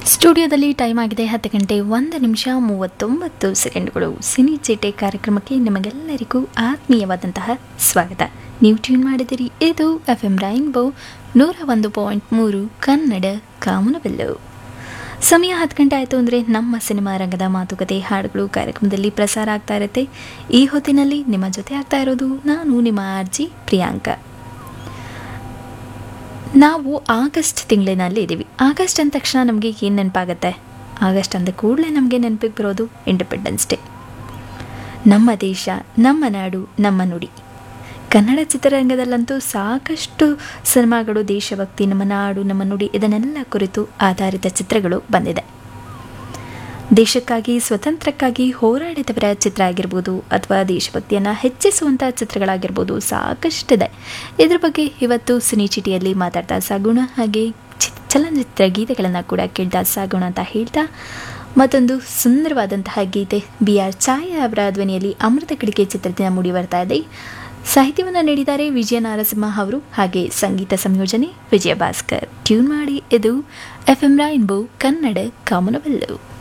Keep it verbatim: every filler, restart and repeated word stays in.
ಸ್ಟುಡಿಯೋದಲ್ಲಿ ಟೈಮ್ ಆಗಿದೆ ಹತ್ತು ಗಂಟೆ ಒಂದು ನಿಮಿಷ ಮೂವತ್ತೊಂಬತ್ತು ಸೆಕೆಂಡ್ಗಳು. ಸಿನಿ ಚೀಟೆ ಕಾರ್ಯಕ್ರಮಕ್ಕೆ ನಿಮಗೆಲ್ಲರಿಗೂ ಆತ್ಮೀಯವಾದಂತಹ ಸ್ವಾಗತ. ನೀವು ಟ್ಯೂನ್ ಮಾಡಿದಿರಿ, ಇದು ಎಫ್ ಎಂ ರೈನ್ಬೋ ನೂರ ಒಂದು ಪಾಯಿಂಟ್ ಮೂರು ಕನ್ನಡ ಕಾಮನವೆಲ್ಲು. ಸಮಯ ಹತ್ತು ಗಂಟೆ ಆಯಿತು ಅಂದರೆ ನಮ್ಮ ಸಿನಿಮಾ ರಂಗದ ಮಾತುಕತೆ ಹಾಡುಗಳು ಕಾರ್ಯಕ್ರಮದಲ್ಲಿ ಪ್ರಸಾರ ಆಗ್ತಾ ಇರುತ್ತೆ. ಈ ಹೊತ್ತಿನಲ್ಲಿ ನಿಮ್ಮ ಜೊತೆ ಆಗ್ತಾ ಇರೋದು ನಾನು ನಿಮ್ಮ ಆರ್ಜಿ ಪ್ರಿಯಾಂಕಾ. ನಾವು ಆಗಸ್ಟ್ ತಿಂಗಳಿನಲ್ಲಿ ಇದ್ದೀವಿ. ಆಗಸ್ಟ್ ಅಂದ ತಕ್ಷಣ ನಮಗೆ ಏನು ನೆನಪಾಗುತ್ತೆ? ಆಗಸ್ಟ್ ಅಂದ ಕೂಡಲೇ ನಮಗೆ ನೆನಪಿಗೆ ಬರೋದು ಇಂಡಿಪೆಂಡೆನ್ಸ್ ಡೇ. ನಮ್ಮ ದೇಶ, ನಮ್ಮ ನಾಡು, ನಮ್ಮ ನುಡಿ. ಕನ್ನಡ ಚಿತ್ರರಂಗದಲ್ಲಂತೂ ಸಾಕಷ್ಟು ಸಿನಿಮಾಗಳು ದೇಶಭಕ್ತಿ, ನಮ್ಮ ನಾಡು, ನಮ್ಮ ನುಡಿ ಇದನ್ನೆಲ್ಲ ಕುರಿತು ಆಧಾರಿತ ಚಿತ್ರಗಳು ಬಂದಿದೆ. ದೇಶಕ್ಕಾಗಿ, ಸ್ವತಂತ್ರಕ್ಕಾಗಿ ಹೋರಾಡಿದವರ ಚಿತ್ರ ಆಗಿರ್ಬೋದು ಅಥವಾ ದೇಶಭಕ್ತಿಯನ್ನು ಹೆಚ್ಚಿಸುವಂಥ ಚಿತ್ರಗಳಾಗಿರ್ಬೋದು, ಸಾಕಷ್ಟಿದೆ. ಇದ್ರ ಬಗ್ಗೆ ಇವತ್ತು ಸಿನಿ ಚಿಟಿಯಲ್ಲಿ ಮಾತಾಡ್ತಾ ಸಾಗೋಣ. ಹಾಗೆ ಚಿ ಚಲನಚಿತ್ರ ಗೀತೆಗಳನ್ನು ಕೂಡ ಕೇಳ್ತಾ ಸಾಗೋಣ ಅಂತ ಹೇಳ್ತಾ ಮತ್ತೊಂದು ಸುಂದರವಾದಂತಹ ಗೀತೆ ಬಿ ಆರ್ ಛಾಯಾ ಅವರ ಧ್ವನಿಯಲ್ಲಿ ಅಮೃತ ಕಿಡಿಕೆ ಚಿತ್ರದಿಂದ ಮೂಡಿ ಬರ್ತಾ ಇದೆ. ಸಾಹಿತ್ಯವನ್ನು ನೀಡಿದ್ದಾರೆ ವಿಜಯ ನರಸಿಂಹ ಅವರು, ಹಾಗೆ ಸಂಗೀತ ಸಂಯೋಜನೆ ವಿಜಯ ಭಾಸ್ಕರ್. ಟ್ಯೂನ್ ಮಾಡಿ, ಇದು ಎಫ್ ಎಂ ರೈನ್ಬೋ ಕನ್ನಡ ಕಾಮನವೆಲ್ಲು.